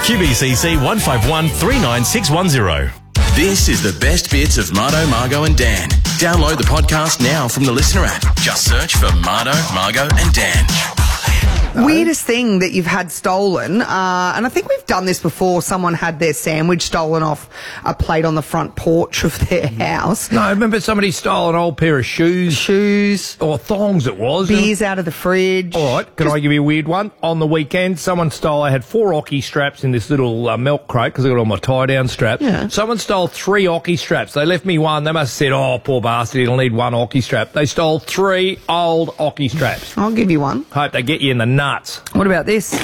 QBCC 151 39610. This is the best bits of Marto, Margo and Dan. Download the podcast now from the Listener app. Just search for Marto, Margo and Dan. Weirdest thing that you've had stolen, and I think we've done this before. Someone had their sandwich stolen off a plate on the front porch of their house. No, I remember somebody stole an old pair of shoes. Or thongs it was. Beers out of the fridge. All right, can I give you a weird one? On the weekend, someone stole, I had 4 Ocky straps in this little milk crate because I got all my tie-down straps. Yeah. Someone stole 3 Ocky straps. They left me one. They must have said, oh, poor bastard, he'll need 1 Ocky strap. They stole 3 old Ocky straps. I'll give you one. Hope they get you in the nuts. What about this?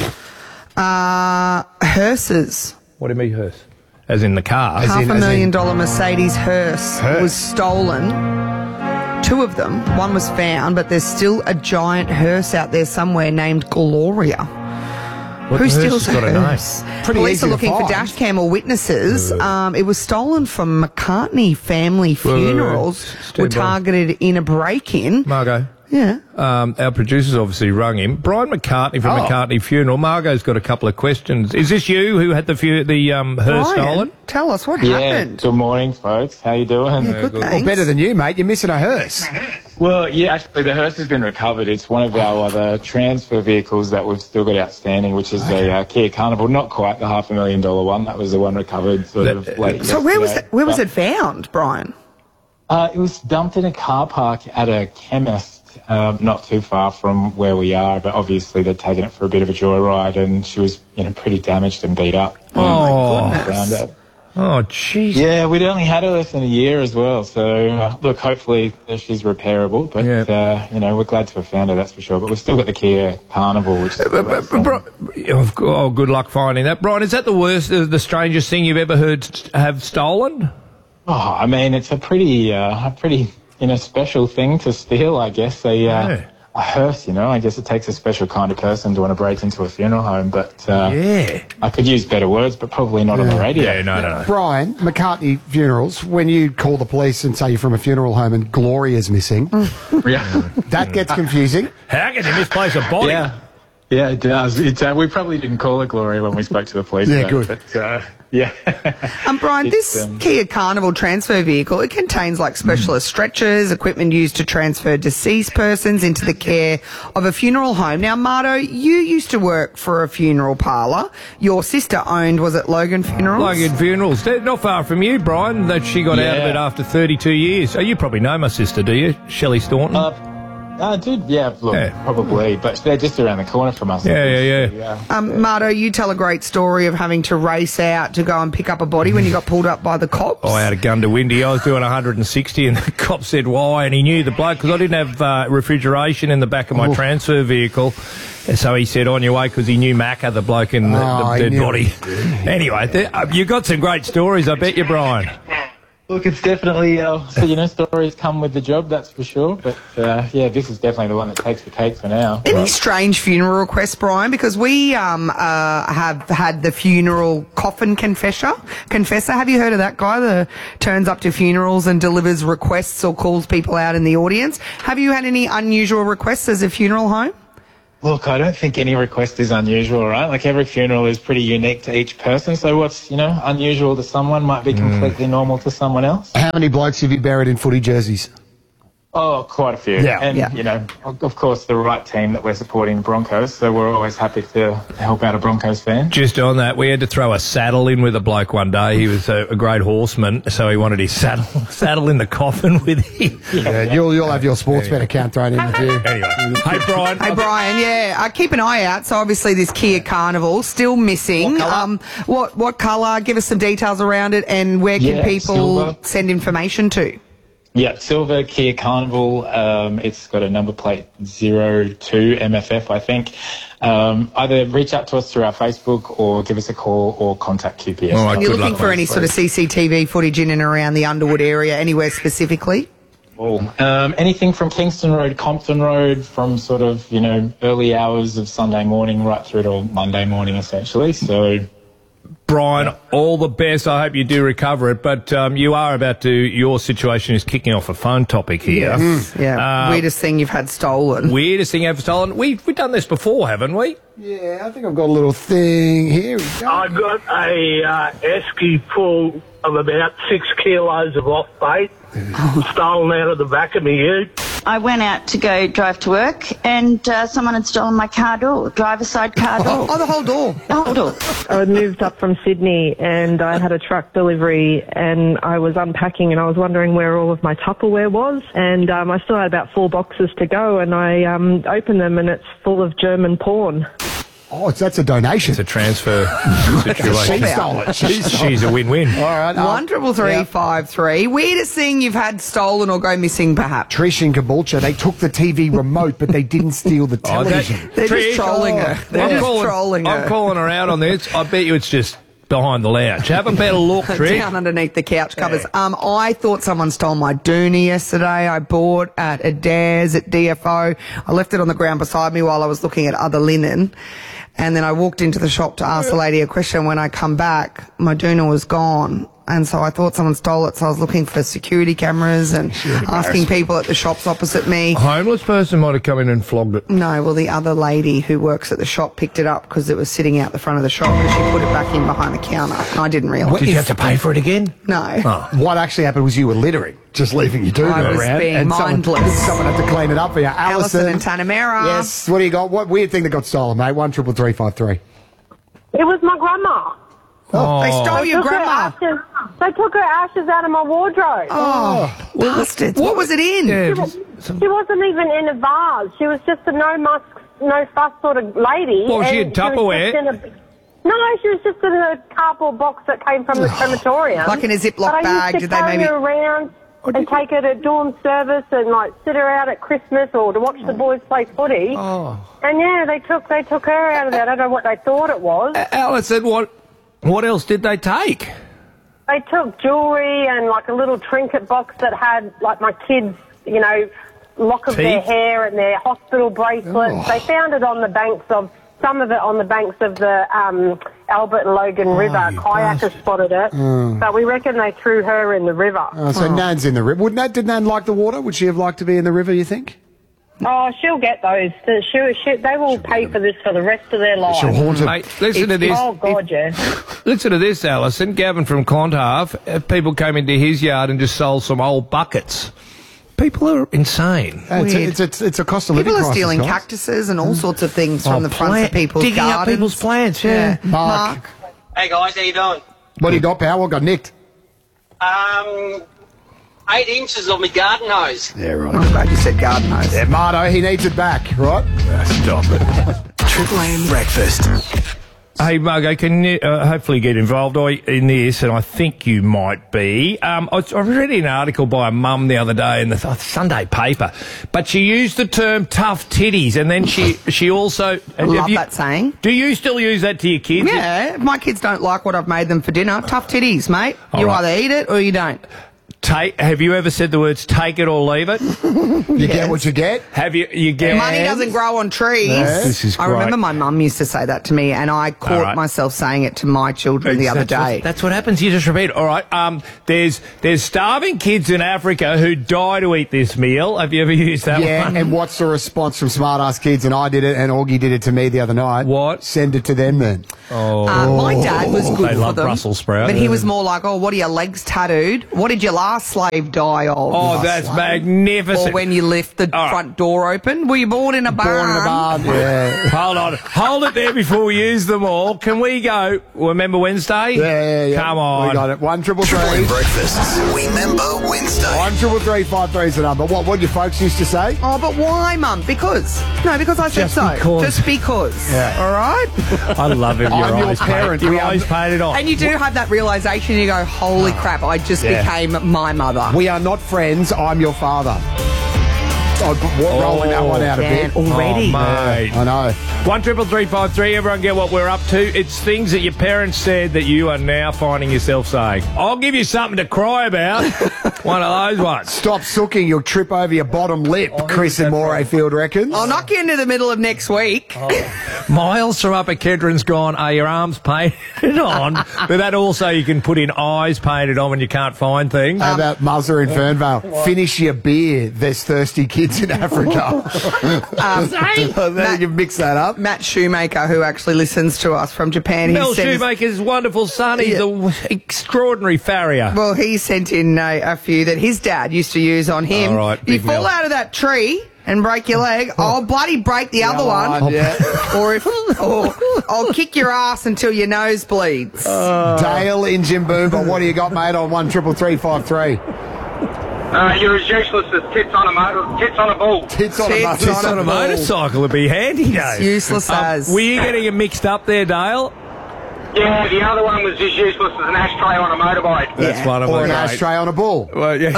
Hearses. What do you mean hearse? As in the car? $500,000 Mercedes hearse was stolen. 2 of them. One was found, but there's still a giant hearse out there somewhere named Gloria. Who steals a hearse? Police are looking for dash cam or witnesses. It was stolen from McCartney Family Funerals. Were targeted in a break-in. Margo. Yeah. Our producers obviously rung him. Brian McCartney from McCartney Funeral. Margot's got a couple of questions. Is this you who had the hearse stolen? Tell us what happened. Good morning, folks. How you doing? Yeah, good, well, better than you, mate. You're missing a hearse. Well, yeah, actually, the hearse has been recovered. It's one of our other transfer vehicles that we've still got outstanding, which is a Kia Carnival. Not quite the $500,000 one. That was the one recovered sort of late. So where was it found, Brian? It was dumped in a car park at a chemist. Not too far from where we are, but obviously they'd taken it for a bit of a joyride, and she was, pretty damaged and beat up. Oh, my goodness. Oh, jeez. Yeah, we'd only had her less than a year as well, so look, hopefully she's repairable, but, we're glad to have found her, that's for sure. But we've still got the Kia Carnival, which is... good luck finding that. Brian, is that the worst, the strangest thing you've ever heard have stolen? Oh, I mean, it's a pretty special thing to steal, I guess. A hearse, I guess it takes a special kind of person to want to break into a funeral home, but I could use better words, but probably not on the radio. Yeah, no. Brian, McCartney Funerals, when you call the police and say you're from a funeral home and Gloria's missing, that gets confusing. How can you misplace a body? Yeah, it does. We probably didn't call it Gloria when we spoke to the police. Good. But, Brian, this Kia Carnival transfer vehicle, it contains like specialist stretchers, equipment used to transfer deceased persons into the care of a funeral home. Now, Marto, you used to work for a funeral parlour. Your sister owned, was it Logan Funerals? Logan Funerals. They're not far from you, Brian, that she got out of it after 32 years. Oh, you probably know my sister, do you? Shelley Staunton? Dude, probably, but they're just around the corner from us. Marto, you tell a great story of having to race out to go and pick up a body when you got pulled up by the cops. I had a gun to Windy. I was doing 160 and the cop said why, and he knew the bloke because I didn't have refrigeration in the back of my transfer vehicle. So he said, on your way, because he knew Macca, the bloke in the dead body. Anyway, you got some great stories, I bet you, Brian. Look, it's definitely, stories come with the job, that's for sure. But, this is definitely the one that takes the cake for now. Any strange funeral requests, Brian? Because we have had the funeral coffin confessor. Have you heard of that guy that turns up to funerals and delivers requests or calls people out in the audience? Have you had any unusual requests as a funeral home? Look, I don't think any request is unusual, right? Like, every funeral is pretty unique to each person, so what's, unusual to someone might be completely normal to someone else. How many blokes have you buried in footy jerseys? Oh, quite a few. Of course, the right team that we're supporting, Broncos, so we're always happy to help out a Broncos fan. Just on that, we had to throw a saddle in with a bloke one day. He was a great horseman, so he wanted his saddle in the coffin with him. You'll have your sports bet account thrown in with you. Anyway. Hey, Brian. Keep an eye out. So, obviously, this Kia Carnival, still missing. What colour? Give us some details around it, and where can people send information to? Yeah, silver Kia Carnival. It's got a number plate 02 MFF, I think. Either reach out to us through our Facebook or give us a call or contact QPS. Are you looking for any sort of CCTV footage in and around the Underwood area, anywhere specifically? Anything from Kingston Road, Compton Road, from sort of, early hours of Sunday morning right through to Monday morning, essentially. So... Brian, all the best. I hope you do recover it. But you are about to, your situation is kicking off a phone topic here. Yes. Yeah. Weirdest thing you've had stolen. Weirdest thing ever stolen. We've done this before, haven't we? Yeah, I think I've got a little thing here. I got a esky full of about 6 kilos of off bait stolen out of the back of me ute. I went out to go drive to work and someone had stolen my car door, driver's side car door. Oh, the whole door. The whole door. I moved up from Sydney and I had a truck delivery and I was unpacking and I was wondering where all of my Tupperware was, and I still had about 4 boxes to go, and I opened them and it's full of German porn. Oh, that's a donation. It's a transfer situation. She stole it. She's a win-win. All right. 133353. Weirdest thing you've had stolen or go missing, perhaps? Trish in Caboolture, they took the TV remote, but they didn't steal the television. They're just trolling her. I'm calling her out on this. I bet you it's just behind the lounge. Have a better look, Trish. Down underneath the couch covers. I thought someone stole my dooney yesterday. I bought at Adair's at DFO. I left it on the ground beside me while I was looking at other linen. And then I walked into the shop to ask the lady a question. When I come back, my doona was gone. And so I thought someone stole it, so I was looking for security cameras and asking people at the shops opposite me. A homeless person might have come in and flogged it. No, well, the other lady who works at the shop picked it up because it was sitting out the front of the shop because she put it back in behind the counter. And I didn't realise. Did you have to pay for it again? No. Oh. What actually happened was you were littering, just leaving your doona I was around. being and mindless. Someone had to clean it up for you. Alison and Tanamera. Yes. What do you got? What weird thing that got stolen, mate? 133353. It was my grandma. Oh. They stole your Took her grandma. ashes- They took her ashes out of my wardrobe. Oh, bastards. What was it in? She wasn't even in a vase. She was just a no musk, no fuss sort of lady. Well, she had and was Tupperware. just in No, she was just in a cardboard box that came from the crematorium. Like in a Ziploc But I bag, used to did they carry maybe- her around and take her to dawn service and like sit her out at Christmas or to watch the boys play footy. Oh. And yeah, they took her out of that. I don't know what they thought it was. Alison, what else did they take? They took jewellery and like a little trinket box that had like my kids, you know, lock of their hair and their hospital bracelets. Oh. They found it on the banks of, some of it on the banks of the Albert and Logan River. Kayakers spotted it. But we reckon they threw her in the river. So Nan's in the river. Did Nan like the water? Would she have liked to be in the river, you think? Oh, she'll get those. They will pay for this for the rest of their lives. She'll haunt it. Mate, listen to this. Oh, God, yeah. Listen to this, Alison. Gavin from Clontarf, people came into his yard and just sold some old buckets. People are insane. It's a cost of living People are crisis, stealing guys. cactuses and all sorts of things from the fronts of people's digging gardens. up people's plants, yeah. Mark. Hey guys, how you doing? What do you got, pal? What got nicked? 8 inches of my garden hose. Yeah, right. I'm glad you said garden hose. Yeah, Marto, he needs it back, right? Stop it. Triple M Breakfast. Hey, Margo, can you hopefully get involved in this, and I think you might be. I read an article by a mum the other day in the Sunday paper, but she used the term tough titties, and then she also... I love that saying. Do you still use that to your kids? Yeah, if my kids don't like what I've made them for dinner, tough titties, mate. All You right. either eat it or you don't. Have you ever said the words take it or leave it? You get what you get. Have you get... Money doesn't grow on trees. Yes. This is I great. remember my mum used to say that to me, and I caught right. myself saying it to my children the other day. That's what happens. You just repeat. All right. There's starving kids in Africa who die to eat this meal. Have you ever used that Yeah, one? and what's the response from Smart Ass Kids? And I did it, and Augie did it to me the other night. What? Send it to them then. My dad was good They for love them, Brussels sprout. but he was more like, "Oh, what are your legs tattooed? What did your last slave die of?" Oh, that's magnificent. Or when you left the All right. front door open, were you born in a barn? Born in a barn. Yeah. Hold on. Hold it there before we use them all. Can we go? Remember Wednesday? Yeah. Come on. We got it. 1333. Triple M Breakfast. Remember Wednesday. 133353 is the number. What did your folks used to say? Oh, but why, Mum? Because I said Just so. because. Just because. Yeah. All right. I love it. I'm your parent. Your We are- eyes painted on. And you do have that realization. You go, "Holy crap! I just became my mother." We are not friends. I'm your father. Rolling that one out a Dan, bit. already. Oh, mate. I know. 133353. Everyone get what we're up to. It's things that your parents said that you are now finding yourself saying. I'll give you something to cry about. One of those ones. Stop sooking, you'll trip over your bottom lip, Chris in Morayfield reckons. I'll knock you into the middle of next week. Miles from Upper Kedron's gone, are your arms painted on? But that also you can put in eyes painted on when you can't find things. How about Muzzer in Fernvale? Finish your beer, there's thirsty kids in Africa. You mix that up. Matt Shoemaker, who actually listens to us from Japan. Mel Shoemaker's wonderful son. He's an extraordinary farrier. Well, he sent in a few that his dad used to use on him. All right, you fall out of that tree and break your leg, I'll bloody break the other one. Yeah. or I'll kick your ass until your nose bleeds. Dale in Jimboomba, what do you got, mate, on 13353? You're as useless as tits on a bull. Tits on a motorcycle would be handy, Dave. Useless as. Were you getting it mixed up there, Dale? Yeah, the other one was as useless as an ashtray on a motorbike. That's one of them. Or an ashtray on a bull. Well, yeah.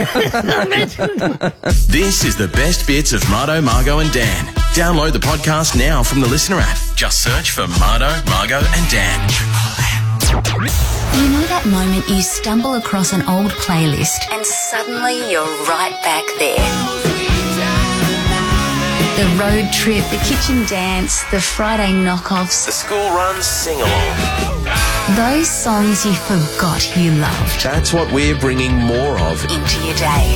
This is the best bits of Mardo, Margo and Dan. Download the podcast now from the Listener app. Just search for Mardo, Margo and Dan. You know that moment you stumble across an old playlist and suddenly you're right back there? The road trip, the kitchen dance, the Friday knockoffs. The school runs sing-along. Those songs you forgot you loved. That's what we're bringing more of into your day.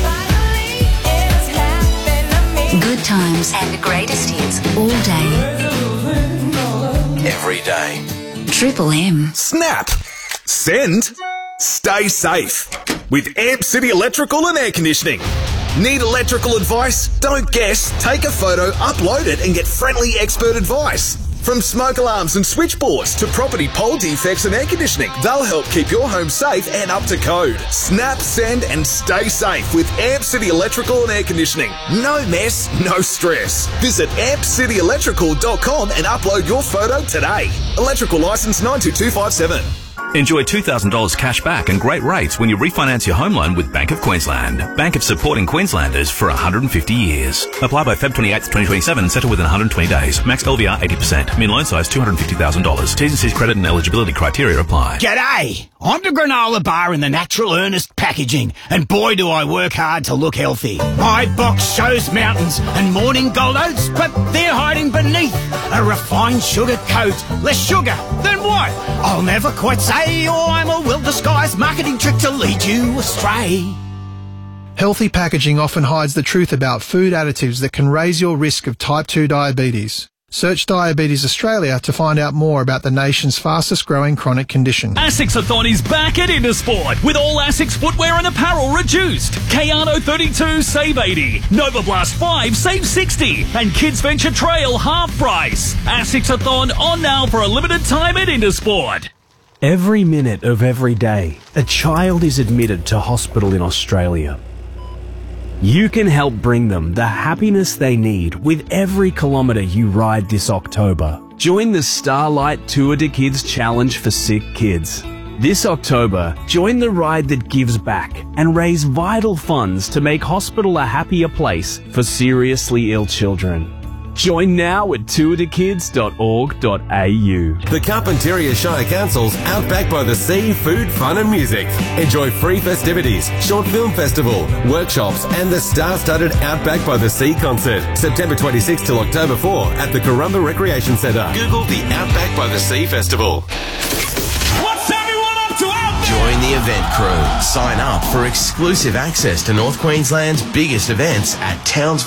Good times and the greatest hits all day. every day. Triple M. Snap. Send. Stay safe. With Amp City Electrical and Air Conditioning. Need electrical advice? Don't guess. Take a photo, upload it and get friendly expert advice. From smoke alarms and switchboards to property pole defects and air conditioning, they'll help keep your home safe and up to code. Snap, send and stay safe with Amp City Electrical and Air Conditioning. No mess, no stress. Visit ampcityelectrical.com and upload your photo today. Electrical licence 92257. Enjoy $2,000 cash back and great rates when you refinance your home loan with Bank of Queensland. Bank of supporting Queenslanders for 150 years. Apply by Feb 28, 2027. Settle within 120 days. Max LVR 80%. Min loan size $250,000. T's and C's credit and eligibility criteria apply. G'day! I'm the granola bar in the Natural Earnest packaging, and boy do I work hard to look healthy. My box shows mountains and morning gold oats, but they're hiding beneath a refined sugar coat. Less sugar, then what? I'll never quite say, or I'm a well-disguised marketing trick to lead you astray. Healthy packaging often hides the truth about food additives that can raise your risk of type 2 diabetes. Search Diabetes Australia to find out more about the nation's fastest growing chronic condition. ASICS-a-thon is back at Intersport with all ASICS footwear and apparel reduced. Kayano 32 save 80, Nova Blast 5 save 60 and Kids Venture Trail half price. ASICS-a-thon on now for a limited time at Intersport. Every minute of every day, a child is admitted to hospital in Australia. You can help bring them the happiness they need with every kilometre you ride this October. Join the Starlight Tour de Kids Challenge for sick kids. This October, join the ride that gives back and raise vital funds to make hospital a happier place for seriously ill children. Join now at tourdekids.org.au. The Carpentaria Shire Council's Outback by the Sea Food, Fun and Music. Enjoy free festivities, short film festival, workshops and the star-studded Outback by the Sea concert. September 26 till October 4 at the Corumba Recreation Centre. Google the Outback by the Sea Festival. Join the event crew. Sign up for exclusive access to North Queensland's biggest events at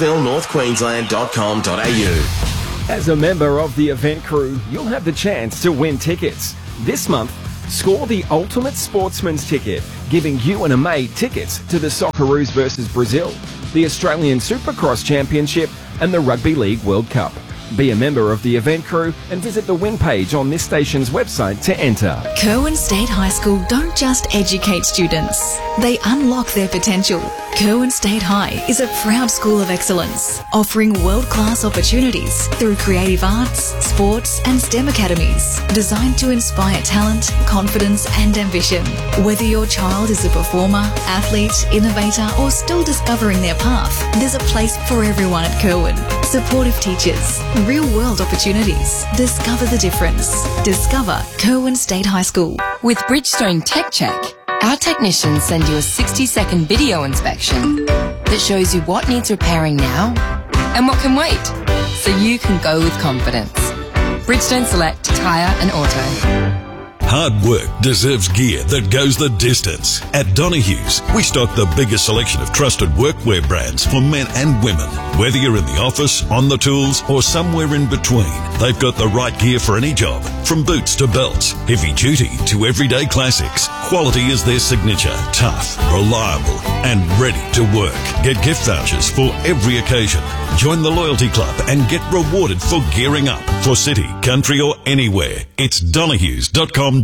townsvillenorthqueensland.com.au. As a member of the event crew, you'll have the chance to win tickets. This month, score the Ultimate Sportsman's Ticket, giving you and a mate tickets to the Socceroos versus Brazil, the Australian Supercross Championship and the Rugby League World Cup. Be a member of the event crew and visit the win page on this station's website to enter. Curwin State High School don't just educate students, they unlock their potential. Curwin State High is a proud school of excellence, offering world-class opportunities through creative arts, sports and STEM academies, designed to inspire talent, confidence and ambition. Whether your child is a performer, athlete, innovator or still discovering their path, there's a place for everyone at Curwin. Supportive teachers, real-world opportunities. Discover the difference. Discover Curwin State High School. With Bridgestone Tech Check, Our technicians send you a 60-second video inspection that shows you what needs repairing now and what can wait, so you can go with confidence. Bridgestone Select Tyre and Auto. Hard work deserves gear that goes the distance. At Donohue's, we stock the biggest selection of trusted workwear brands for men and women. Whether you're in the office, on the tools, or somewhere in between, they've got the right gear for any job. From boots to belts, heavy duty to everyday classics, quality is their signature. Tough, reliable, and ready to work. Get gift vouchers for every occasion. Join the Loyalty Club and get rewarded for gearing up for city, country, or anywhere. It's donohues.com.au.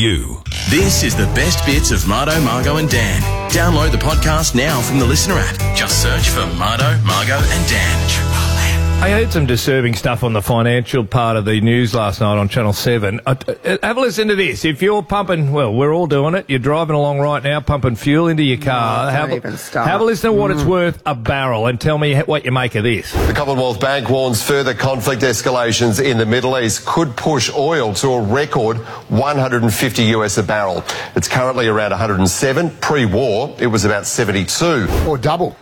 This is the best bits of Mardo, Margo and Dan. Download the podcast now from the Listener app. Just search for Mardo, Margo and Dan. I heard some disturbing stuff on the financial part of the news last night on Channel 7. Have a listen to this. If you're pumping, well, we're all doing it. You're driving along right now, pumping fuel into your car. Have a listen to what it's worth a barrel and tell me what you make of this. The Commonwealth Bank warns further conflict escalations in the Middle East could push oil to a record $150 a barrel. It's currently around 107. Pre-war, it was about 72. Or double.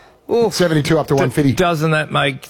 72 up to 150. Doesn't that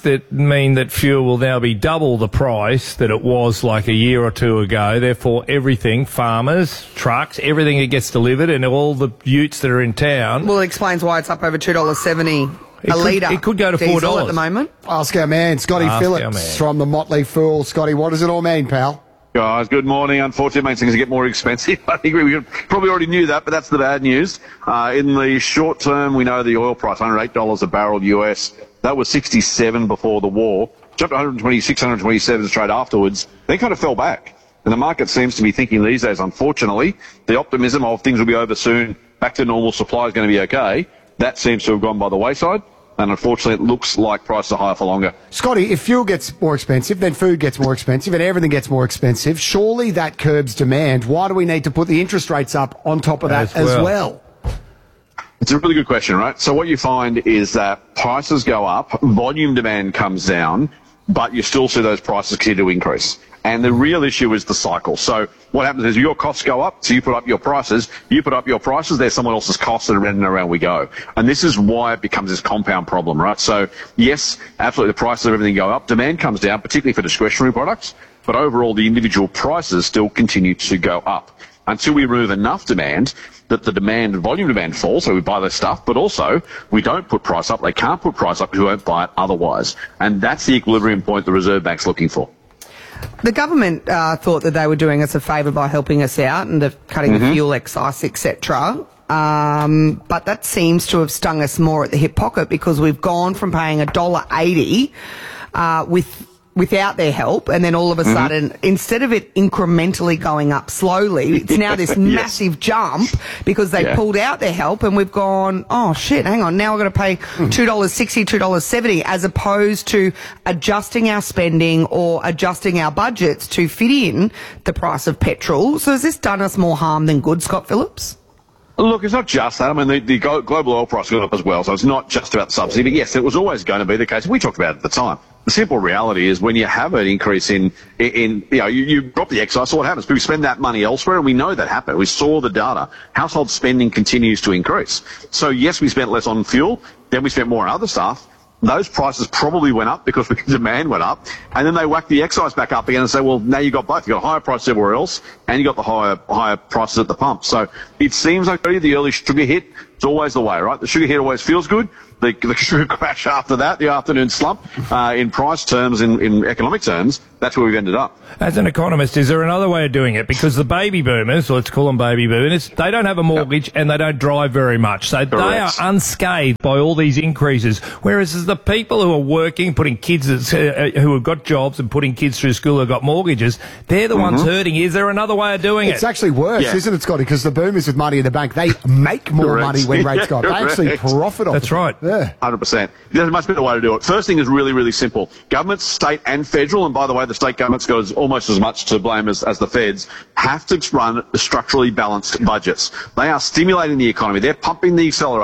mean that fuel will now be double the price that it was like a year or two ago? Therefore, everything, farmers, trucks, everything that gets delivered and all the utes that are in town. Well, it explains why it's up over $2.70 a litre. It could go to $4 at the moment. Ask our man, Scotty Phillips from the Motley Fool. Scotty, what does it all mean, pal? Guys, good morning. Unfortunately, it makes things get more expensive. I think we probably already knew that, but that's the bad news. In the short term, we know the oil price, $108 a barrel US. That was 67 before the war. Jumped to 126, 127 straight afterwards. Then kind of fell back. And the market seems to be thinking these days, unfortunately, the optimism of things will be over soon, back to normal, supply is going to be okay, that seems to have gone by the wayside. And unfortunately, it looks like prices are higher for longer. Scotty, if fuel gets more expensive, then food gets more expensive and everything gets more expensive. Surely that curbs demand. Why do we need to put the interest rates up on top of that as well? It's a really good question, right? So what you find is that prices go up, volume demand comes down, but you still see those prices continue to increase. And the real issue is the cycle. So what happens is your costs go up, so you put up your prices. You put up your prices, there's someone else's costs, and around we go. And this is why it becomes this compound problem, right? So yes, absolutely the prices of everything go up. Demand comes down, particularly for discretionary products. But overall, the individual prices still continue to go up until we remove enough demand that the volume demand falls, so we buy less stuff, but also we don't put price up. They can't put price up because we won't buy it otherwise. And that's the equilibrium point the Reserve Bank's looking for. The government thought that they were doing us a favour by helping us out and cutting the fuel excise, etc. But that seems to have stung us more at the hip pocket because we've gone from paying $1.80 without their help, and then all of a sudden, instead of it incrementally going up slowly, it's now this massive jump because they pulled out their help, and we've gone, oh shit, hang on, now we're going to pay $2.60, $2.70, as opposed to adjusting our spending or adjusting our budgets to fit in the price of petrol. So has this done us more harm than good, Scott Phillips? Look, it's not just that. I mean, the global oil price got up as well, so it's not just about the subsidy. But yes, it was always going to be the case. We talked about it at the time. The simple reality is when you have an increase you drop the excise, so what happens? People spend that money elsewhere, and we know that happened. We saw the data. Household spending continues to increase. So yes, we spent less on fuel, then we spent more on other stuff. Those prices probably went up because demand went up, and then they whacked the excise back up again and say, well, now you've got both. You've got higher prices everywhere else, and you've got the higher prices at the pump. So it seems like the early sugar hit, it's always the way, right? The sugar hit always feels good. The sugar crash after that, the afternoon slump, in price terms, in economic terms, that's where we've ended up. As an economist, is there another way of doing it? Because the baby boomers, let's call them baby boomers, they don't have a mortgage and they don't drive very much. So they are unscathed by all these increases. Whereas the people who are working, putting kids, who have got jobs and putting kids through school who have got mortgages, they're the ones hurting. Is there another way of doing it? It's actually worse, isn't it, Scotty? Because the boomers with money in the bank, they make more money when rates go up. They actually profit off it. That's right. Yeah. 100%. There's a much better way to do it. First thing is really, really simple. Governments, state and federal, and by the way, the state government's got almost as much to blame as the feds, have to run structurally balanced budgets. They are stimulating the economy. They're pumping the accelerator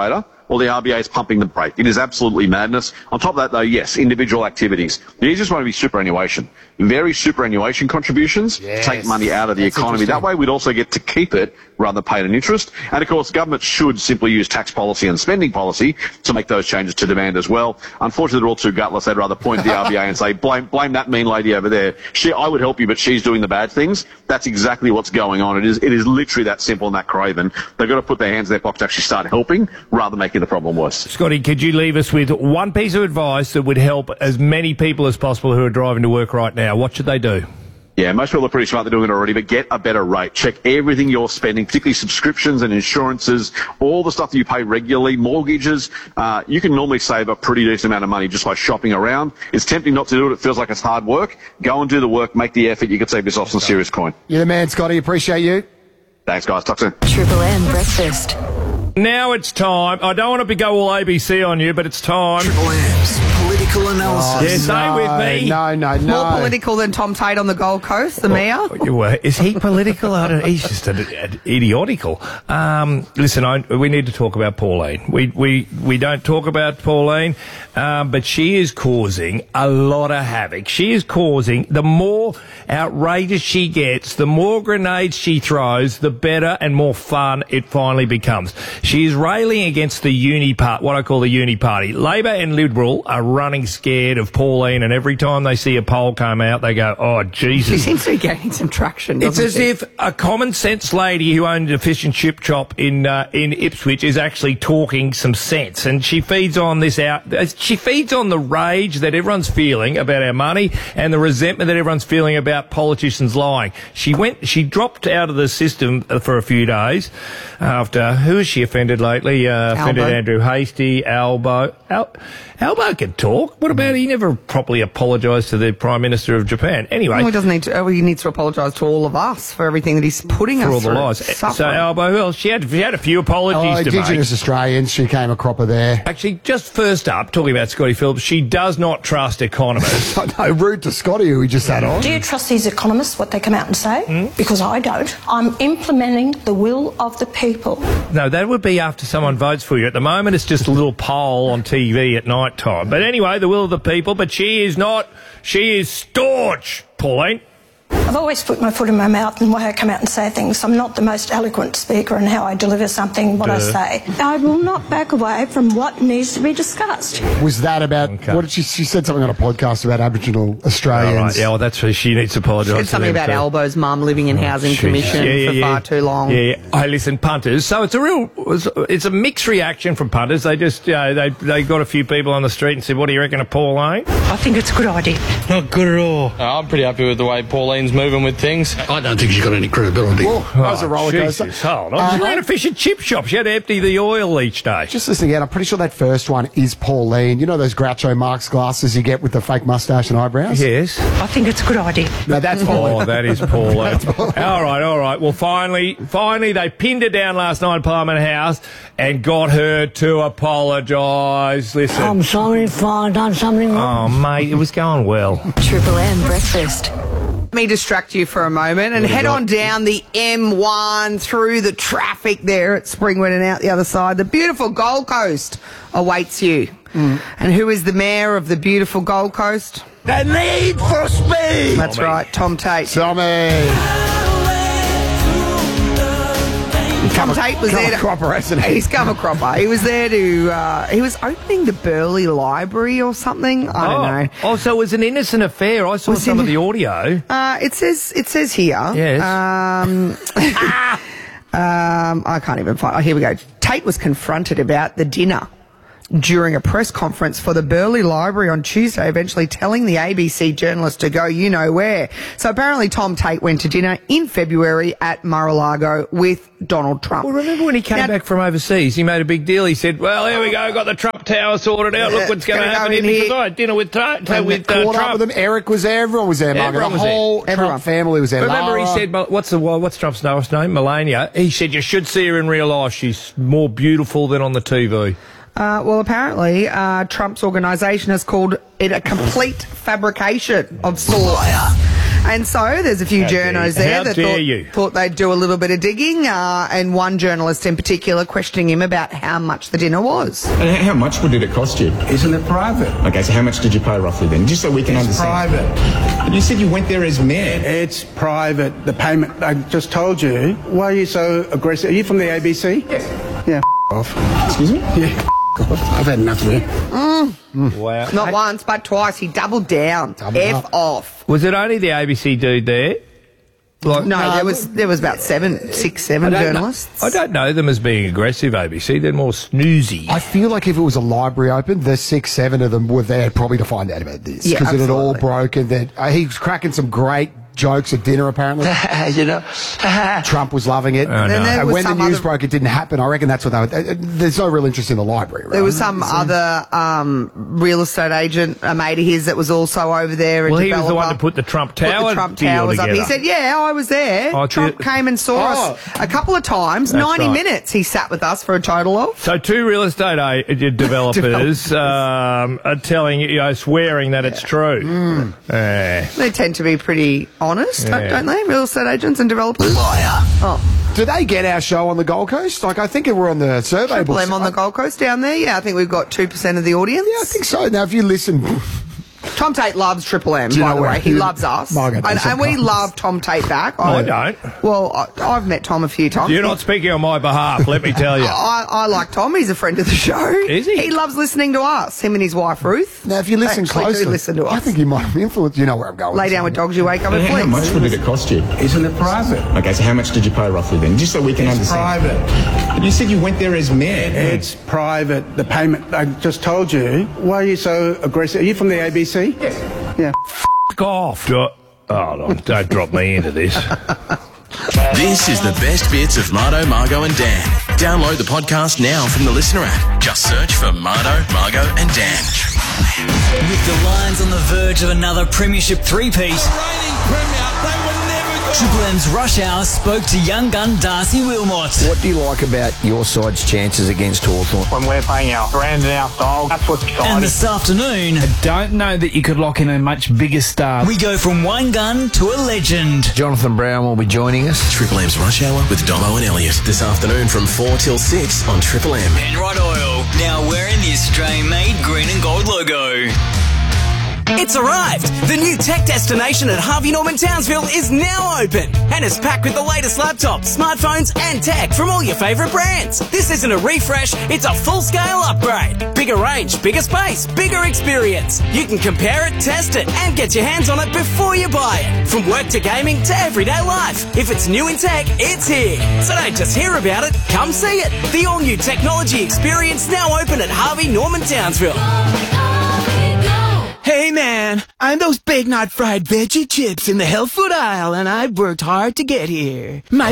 or the RBA is pumping the brake. It is absolutely madness. On top of that, though, yes, individual activities. The easiest one would be superannuation. Very superannuation contributions take money out of the economy. That way, we'd also get to keep it rather than pay an interest. And, of course, government should simply use tax policy and spending policy to make those changes to demand as well. Unfortunately, they're all too gutless. They'd rather point to the RBA and say, blame that mean lady over there. I would help you, but she's doing the bad things. That's exactly what's going on. It is literally that simple and that craven. They've got to put their hands in their pockets to actually start helping rather than making the problem worse. Scotty, could you leave us with one piece of advice that would help as many people as possible who are driving to work right now? What should they do? Yeah, most people are pretty smart. They're doing it already, but get a better rate. Check everything you're spending, particularly subscriptions and insurances, all the stuff that you pay regularly, mortgages. You can normally save a pretty decent amount of money just by shopping around. It's tempting not to do it. It feels like it's hard work. Go and do the work. Make the effort. You can save yourself some serious coin. You're the man, Scotty. Appreciate you. Thanks, guys. Talk soon. Triple M Breakfast. Now it's time. I don't want to go all ABC on you, but it's time. Triple M's political analysis. Stay with me. No. More political than Tom Tate on the Gold Coast, the mayor. Is he political? I don't know. He's just idiotical. Listen, we need to talk about Pauline. We don't talk about Pauline, but she is causing a lot of havoc. She is causing, the more outrageous she gets, the more grenades she throws, the better and more fun it finally becomes. She is railing against the what I call the uni party. Labor and Liberal are running scared of Pauline, and every time they see a poll come out, they go, oh, Jesus. She seems to be gaining some traction, doesn't It's as if a common sense lady who owned a fish and chip shop in Ipswich is actually talking some sense, and she feeds on she feeds on the rage that everyone's feeling about our money and the resentment that everyone's feeling about politicians lying. She dropped out of the system for a few days after, who has she offended lately? Offended Andrew Hastie, Albo. Albo can talk. What about he never properly apologised to the Prime Minister of Japan? Anyway. Well, he doesn't need to. He needs to apologise to all of us for everything that he's putting us through. For all the lies. So, Albo, who else? She had a few apologies to make. Indigenous Australians, she came a cropper there. Actually, just first up, talking about Scotty Phillips, she does not trust economists. No, rude to Scotty, who we just had on. Do you trust these economists, what they come out and say? Because I don't. I'm implementing the will of the people. No, that would be after someone votes for you. At the moment, it's just a little poll on TV at night time. But anyway, the will of the people, but she is not. She is staunch, Pauline. I've always put my foot in my mouth in the way I come out and say things. I'm not the most eloquent speaker in how I deliver something, what I say. I will not back away from what needs to be discussed. Was that about, what did she said something on a podcast about Aboriginal Australians. Oh, right. Yeah, well, that's where she needs to apologise. She said something about Albo's mum living in housing commission for far too long. Yeah. Hey, listen, punters. So it's a mixed reaction from punters. They just, they got a few people on the street and said, what do you reckon of Pauline? I think it's a good idea. Not good at all. I'm pretty happy with the way Pauline's moving with things. I don't think she's got any credibility. Well, that was a roller coaster. Hold on. She ran a fish and chip shop. She had to empty the oil each day. Just listening out, I'm pretty sure that first one is Pauline. You know those Groucho Marx glasses you get with the fake moustache and eyebrows? Yes. I think it's a good idea. No, that's Pauline. Oh, that is Pauline. All right. Well, finally, they pinned her down last night at Parliament House and got her to apologise. Listen. I'm sorry if I've done something wrong. Oh, mate, it was going well. Triple M Breakfast. Let me distract you for a moment and head on down the M1 through the traffic there at Springwood and out the other side. The beautiful Gold Coast awaits you. And who is the mayor of the beautiful Gold Coast? The Need for Speed. That's right, Tom Tate. Tom Tate was there. Cropper, hasn't he? He's come a cropper. He was there to. He was opening the Burleigh Library or something. I don't know. Oh, so it was an innocent affair. I saw some of the audio. It says here. Yes. I can't even find. Oh, here we go. Tate was confronted about the dinner during a press conference for the Burleigh Library on Tuesday, eventually telling the ABC journalist to go you know where. So apparently Tom Tate went to dinner in February at Mar-a-Lago with Donald Trump. Well, remember when he came back from overseas, he made a big deal. He said, well, here we go, got the Trump Tower sorted out. Look what's going to happen here. Because I had dinner with Trump. Caught up with him. Eric was there. Everyone was there, Margaret. The whole Trump family was there. Remember he said, what's Trump's last name? Melania. He said, you should see her in real life. She's more beautiful than on the TV. Well, apparently, Trump's organisation has called it a complete fabrication of sorts. And so there's a few journos there that thought they'd do a little bit of digging, and one journalist in particular questioning him about how much the dinner was. And how much did it cost you? Isn't it private? Okay, so how much did you pay roughly then? Just so we can understand. It's private. But you said you went there as mayor. It's private. The payment, I just told you. Why are you so aggressive? Are you from the ABC? Yes. Yeah, off. Excuse me? Yeah, off. I've had enough of it. Wow. Not once, but twice. He doubled down. Off. Was it only the ABC dude there? No, there was about 6, 7 journalists. I don't know them as being aggressive, ABC. They're more snoozy. I feel like if it was a library open, the 6, 7 of them were there probably to find out about this. Because it had all broken. He was cracking some great jokes at dinner, apparently. Trump was loving it. And when the news broke, it didn't happen. I reckon that's what they were... There's no real interest in the library, right? There was some other real estate agent, a mate of his, that was also over there. Well, he was the one to put the Trump Tower Towers up. He said, yeah, I was there. Trump came and saw us a couple of times. 90 minutes he sat with us for a total of. So 2 real estate developers are telling swearing that it's true. They tend to be pretty honest, don't they? Real estate agents and developers. Liar. Do they get our show on the Gold Coast? Like, I think we're on the survey. Triple M on the Gold Coast down there. Yeah, I think we've got 2% of the audience. Yeah, I think so. Now, if you listen... Tom Tate loves Triple M, by the way. He loves us. And we love Tom Tate back. I don't. Well, I've met Tom a few times. You're not speaking on my behalf, let me tell you. I like Tom. He's a friend of the show. Is he? He loves listening to us, him and his wife, Ruth. Now, if you listen closely, listen to us. I think you might have influenced. You know where I'm going. Lay down with dogs, you wake up with fleas. How much did it cost you? Isn't it private? Okay, so how much did you pay roughly then? Just so we can understand. It's private. But you said you went there as mayor. It's private. The payment, I just told you. Why are you so aggressive? Are you from the ABC? Yes. Yeah. F*** off. Don't drop me into this. This is the best bits of Marto, Margo and Dan. Download the podcast now from the Listener app. Just search for Marto, Margo and Dan. With the Lions on the verge of another premiership three-peat, Triple M's Rush Hour spoke to young gun Darcy Wilmot. What do you like about your side's chances against Hawthorn? When we're playing our brand and our style, that's what's exciting. And this afternoon, I don't know that you could lock in a much bigger star. We go from one gun to a legend. Jonathan Brown will be joining us. Triple M's Rush Hour with Domo and Elliot this afternoon from 4 till 6 on Triple M. Penrite Oil, now wearing the Australian-made green and gold logo. It's arrived! The new tech destination at Harvey Norman Townsville is now open and is packed with the latest laptops, smartphones and tech from all your favourite brands. This isn't a refresh, it's a full-scale upgrade. Bigger range, bigger space, bigger experience. You can compare it, test it and get your hands on it before you buy it. From work to gaming to everyday life. If it's new in tech, it's here. So don't just hear about it, come see it. The all-new technology experience now open at Harvey Norman Townsville. Hey man, I'm those Big Night fried veggie chips in the health food aisle and I've worked hard to get here. My